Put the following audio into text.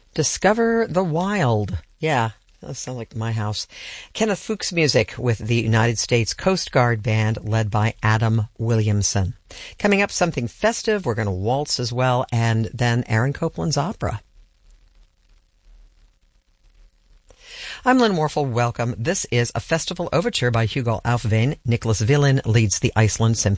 Discover the Wild. Yeah, that sounds like my house. Kenneth Fuchs music with the United States Coast Guard Band led by Adam Williamson. Coming up, something festive. We're going to waltz as well, and then Aaron Copland's opera. I'm Lynn Warfel. Welcome. This is a festival overture by Hugo Aufveen. Nicholas Villin leads the Iceland Symphony